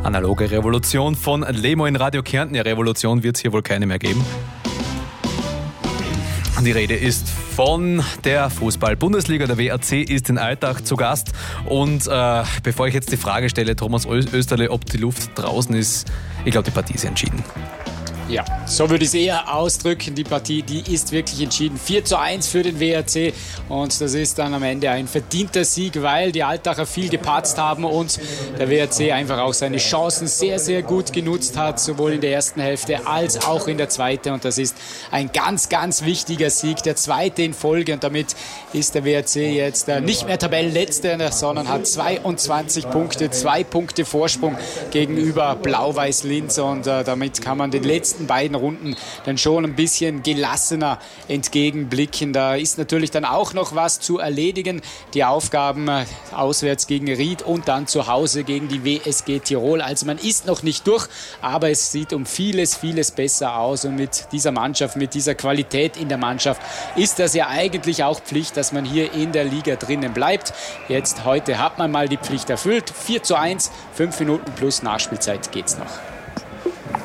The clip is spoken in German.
Analoge Revolution von Lemo in Radio Kärnten. Ja, Revolution wird es hier wohl keine mehr geben. Die Rede ist von der Fußball-Bundesliga. Der WRC ist in Altach zu Gast. Und bevor ich jetzt die Frage stelle, Thomas Österle, ob die Luft draußen ist, ich glaube, die Partie ist entschieden. Ja, so würde ich es eher ausdrücken. Die Partie, die ist wirklich entschieden. 4:1 für den WRC und das ist dann am Ende ein verdienter Sieg, weil die Altacher viel gepatzt haben und der WRC einfach auch seine Chancen sehr, sehr gut genutzt hat, sowohl in der ersten Hälfte als auch in der zweiten. Und das ist ein ganz, ganz wichtiger Sieg, der zweite in Folge. Und damit ist der WRC jetzt nicht mehr Tabellenletzter, sondern hat 22 Punkte, 2 Punkte Vorsprung gegenüber Blau-Weiß Linz. Und damit kann man den letzten beiden Runden dann schon ein bisschen gelassener entgegenblicken. Da ist natürlich dann auch noch was zu erledigen. Die Aufgaben auswärts gegen Ried und dann zu Hause gegen die WSG Tirol. Also man ist noch nicht durch, aber es sieht um vieles, vieles besser aus. Und mit dieser Mannschaft, mit dieser Qualität in der Mannschaft ist das ja eigentlich auch Pflicht, dass man hier in der Liga drinnen bleibt. Jetzt heute hat man mal die Pflicht erfüllt. 4:1, 5 Minuten plus Nachspielzeit geht's noch.